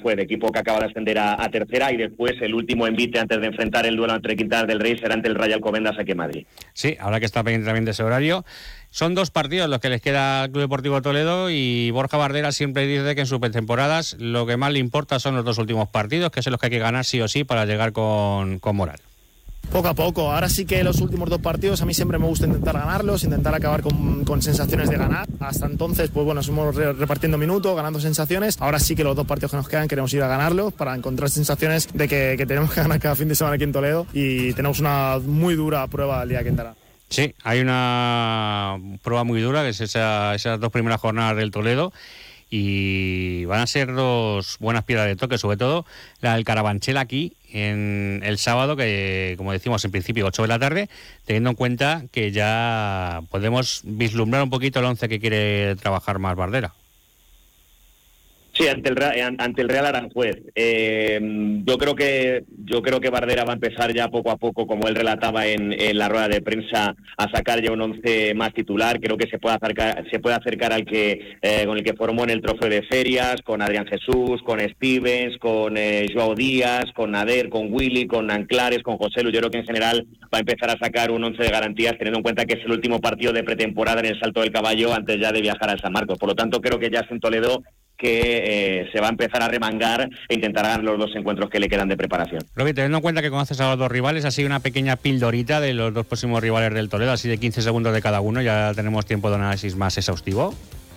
Aranjuez, equipo que acaba de ascender a tercera, y después el último envite antes de enfrentar el duelo entre Quintanar del Rey será ante el Rayo Alcobendas aquí en Madrid. Sí, habrá que estar pendiente también de ese horario. Son 2 partidos los que les queda al Club Deportivo Toledo, y Borja Bardera siempre dice que en sus pretemporadas lo que más le importa son los 2 últimos partidos, que son los que hay que ganar sí o sí para llegar con moral. Poco a poco, ahora sí que los últimos 2 partidos a mí siempre me gusta intentar ganarlos, intentar acabar con sensaciones de ganar. Hasta entonces, pues bueno, somos repartiendo minutos, ganando sensaciones. Ahora sí que los 2 partidos que nos quedan queremos ir a ganarlos para encontrar sensaciones de que tenemos que ganar cada fin de semana aquí en Toledo, y tenemos una muy dura prueba el día que entrará. Sí, hay una prueba muy dura, que es esas 2 primeras jornadas del Toledo, y van a ser 2 buenas piedras de toque, sobre todo la del Carabanchel aquí en el sábado, que como decimos en principio 8 de la tarde, teniendo en cuenta que ya podemos vislumbrar un poquito el 11 que quiere trabajar más Bardera. Sí, ante el Real Aranjuez. Yo creo que Bardera va a empezar ya poco a poco, como él relataba en la rueda de prensa, a sacar ya un 11 más titular. Creo que se puede acercar al que con el que formó en el Trofeo de Ferias, con Adrián Jesús, con Stevens, con Joao Díaz, con Nader, con Willy, con Anclares, con José Lu. Yo creo que en general va a empezar a sacar un 11 de garantías, teniendo en cuenta que es el último partido de pretemporada en el Salto del Caballo antes ya de viajar al San Marcos. Por lo tanto, creo que ya es en Toledo que se va a empezar a remangar e intentar ganar los 2 encuentros que le quedan de preparación. Roby, teniendo en cuenta que conoces a los 2 rivales, así una pequeña pildorita de los 2 próximos rivales del Toledo, así de 15 segundos de cada uno, ya tenemos tiempo de análisis más exhaustivo.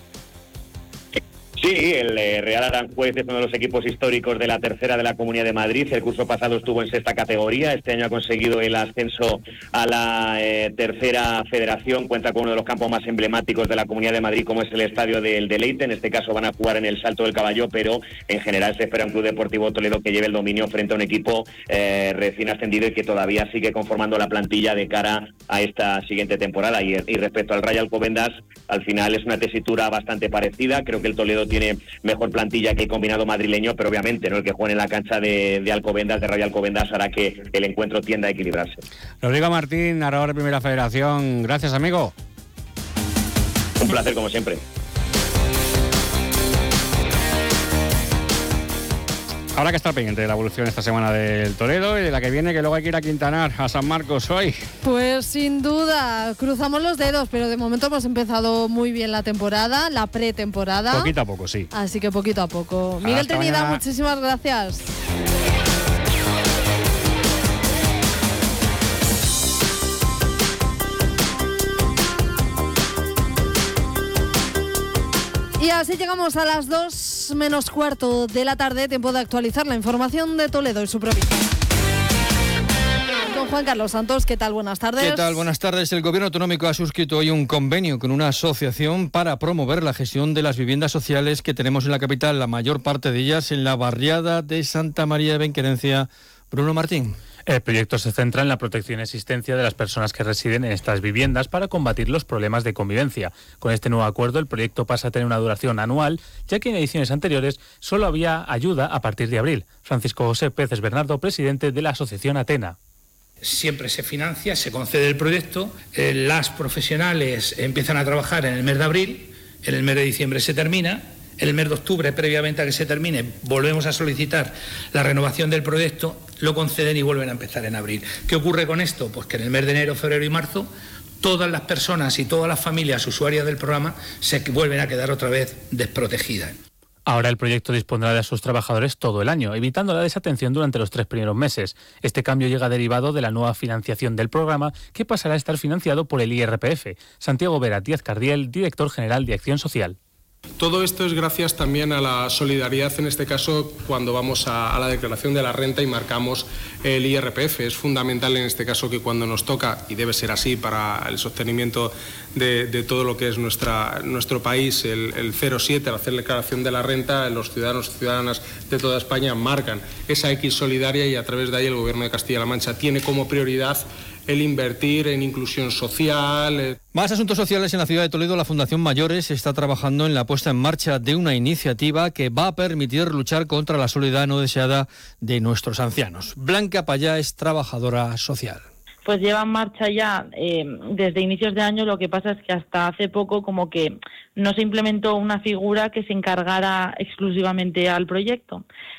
Sí, el Real Aranjuez es uno de los equipos históricos de la tercera de la Comunidad de Madrid. El curso pasado estuvo en 6ª categoría. Este año ha conseguido el ascenso a la tercera federación. Cuenta con uno de los campos más emblemáticos de la Comunidad de Madrid, como es el Estadio del Deleite. En este caso van a jugar en el Salto del Caballo, pero en general se espera un Club Deportivo Toledo que lleve el dominio frente a un equipo recién ascendido y que todavía sigue conformando la plantilla de cara a esta siguiente temporada. Y respecto al Rayo Alcobendas, al final es una tesitura bastante parecida. Creo que el Toledo tiene mejor plantilla que el combinado madrileño, pero obviamente, ¿no?, el que juegue en la cancha de Alcobendas, de Rayo Alcobendas, hará que el encuentro tienda a equilibrarse. Rodrigo Martín, narrador de Primera Federación, gracias, amigo. Un placer, como siempre. Habrá que estar pendiente de la evolución esta semana del Toledo y de la que viene, que luego hay que ir a Quintanar, a San Marcos hoy. Pues sin duda, cruzamos los dedos, pero de momento hemos empezado muy bien la temporada, la pretemporada. Poquito a poco, sí. Así que poquito a poco. Miguel Hasta Trinidad, mañana. muchísimas gracias. Y así llegamos a las 2 menos cuarto de la tarde, tiempo de actualizar la información de Toledo y su provincia. Con Juan Carlos Santos, ¿qué tal? Buenas tardes. ¿Qué tal? Buenas tardes. El Gobierno Autonómico ha suscrito hoy un convenio con una asociación para promover la gestión de las viviendas sociales que tenemos en la capital, la mayor parte de ellas en la barriada de Santa María de Benquerencia. Bruno Martín. El proyecto se centra en la protección y asistencia de las personas que residen en estas viviendas para combatir los problemas de convivencia. Con este nuevo acuerdo, el proyecto pasa a tener una duración anual, ya que en ediciones anteriores solo había ayuda a partir de abril. Francisco José Pérez Bernardo, presidente de la Asociación Atena. Siempre se financia, se concede el proyecto, las profesionales empiezan a trabajar en el mes de abril, en el mes de diciembre se termina. En el mes de octubre, previamente a que se termine, volvemos a solicitar la renovación del proyecto, lo conceden y vuelven a empezar en abril. ¿Qué ocurre con esto? Pues que en el mes de enero, febrero y marzo, todas las personas y todas las familias usuarias del programa se vuelven a quedar otra vez desprotegidas. Ahora el proyecto dispondrá de sus trabajadores todo el año, evitando la desatención durante los 3 primeros meses. Este cambio llega derivado de la nueva financiación del programa, que pasará a estar financiado por el IRPF. Santiago Vera Díaz Cardiel, director general de Acción Social. Todo esto es gracias también a la solidaridad, en este caso, cuando vamos a la declaración de la renta y marcamos el IRPF. Es fundamental en este caso que cuando nos toca, y debe ser así para el sostenimiento de todo lo que es nuestro país, el 0,7, al hacer la declaración de la renta, los ciudadanos y ciudadanas de toda España marcan esa X solidaria y a través de ahí el Gobierno de Castilla-La Mancha tiene como prioridad el invertir en inclusión social. Más asuntos sociales. En la ciudad de Toledo, la Fundación Mayores está trabajando en la puesta en marcha de una iniciativa que va a permitir luchar contra la soledad no deseada de nuestros ancianos. Blanca Payá es trabajadora social. Pues lleva en marcha ya desde inicios de año. Lo que pasa es que hasta hace poco como que no se implementó una figura que se encargara exclusivamente al proyecto.